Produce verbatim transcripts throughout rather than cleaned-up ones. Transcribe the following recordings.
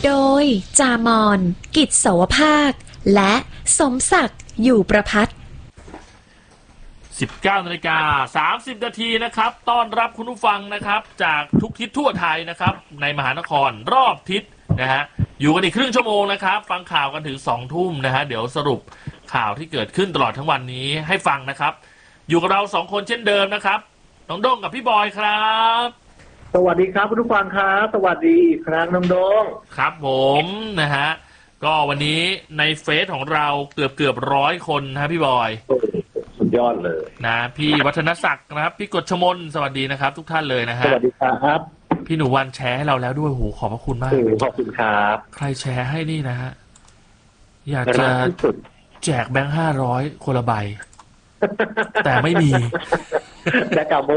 โดยจามอนกิจเสาวภาคและสมศักดิ์อยู่ประภัตสิบเก้านาฬิกาสามสิบนาทีนะครับต้อนรับคุณผู้ฟังนะครับจากทุกทิศทั่วไทยนะครับในมหานครรอบทิศนะฮะอยู่กันอีกครึ่งชั่วโมงนะครับฟังข่าวกันถึงสองทุ่มนะฮะเดี๋ยวสรุปข่าวที่เกิดขึ้นตลอดทั้งวันนี้ให้ฟังนะครับอยู่กับเราสองคนเช่นเดิมนะครับน้องโด้งกับพี่บอยครับสวัสดีครับคุณผู้ฟังครับสวัสดีอีกครั้งน้องโด้งครับผมนะฮะก็วันนี้ในเฟซของเราเกือบเกือบร้อยคนนะพี่บอยสุดยอดเลยนะพี่วัฒนศักดิ์นะครับพี่กฤษมนสวัสดีนะครับทุกท่านเลยนะฮะสวัสดีครับพี่หนูวันแชร์ให้เราแล้วด้วยโหขอบพระคุณมากขอบคุณครับใครแชร์ให้นี่นะฮะอยากจะแจกแบงค์ห้าร้อยคนละใบแต่ไม่มีแบกาโม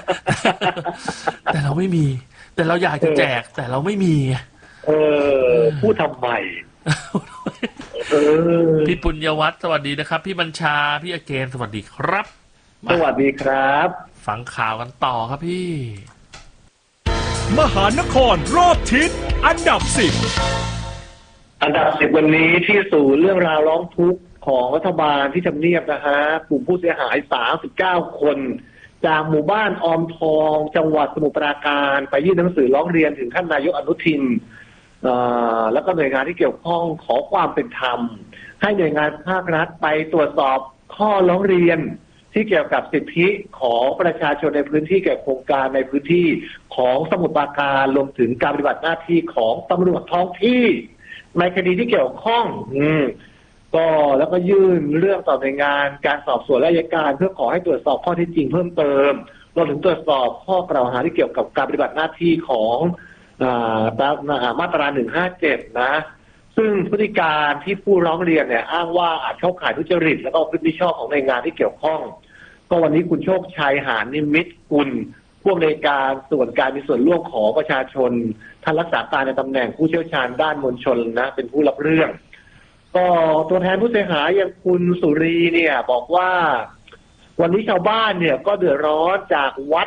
แต่เราไม่มีแต่เราอยากจะแจกแต่เราไม่มีเออพูดทำไมเออพี่ปุญญวัฒน์สวัสดีนะครับพี่บัญชาพี่อเกนสวัสดีครับสวัสดีครับฟังข่าวกันต่อครับพี่มหานครรอบทิศอันดับสิบอันดับสิบวันนี้ที่สู่เรื่องราวร้องทุกข์ของรัฐบาลที่ทำเนียบนะฮะกลุ่มผู้เสียหายสามสิบเก้าคนจากหมู่บ้านออมทองจังหวัดสมุทรปราการไปยื่นหนังสือร้องเรียนถึงท่านนายกอนุทินแล้วก็หน่วยงานที่เกี่ยวข้องขอความเป็นธรรมให้หน่วยงานภาครัฐไปตรวจสอบข้อร้องเรียนที่เกี่ยวกับสิทธิของประชาชนในพื้นที่เกี่ยวกับโครงการในพื้นที่ของสมุทรปราการรวมถึงการปฏิบัติหน้าที่ของตำรวจท้องที่ในคดีที่เกี่ยวข้องอืมก็แล้วก็ยื่นเรื่องต่อหน่วยงานการสอบสวนและอัยการเพื่อขอให้ตรวจสอบข้อเท็จจริงเพิ่มเติมรวมถึงตรวจสอบข้อกล่าวหาที่เกี่ยวกับการปฏิบัติหน้าที่ของมาตราหนึ่งห้าเจ็ดนะซึ่งพฤติการที่ผู้ร้องเรียนเนี่ยอ้างว่าอาจเข้าข่ายทุจริตแล้วก็พฤติชอบของหน่วยงานที่เกี่ยวข้องก็วันนี้คุณโชคชัยหานิมิตรกุลผู้อำนวยการส่วนการมีส่วนร่วมของประชาชนท่านรักษาการในตำแหน่งผู้เชี่ยวชาญด้านมวลชนนะเป็นผู้รับเรื่องก็ตัวแทนผู้เสียหายอย่างคุณสุรีเนี่ยบอกว่าวันนี้ชาวบ้านเนี่ยก็เดือดร้อนจากวัด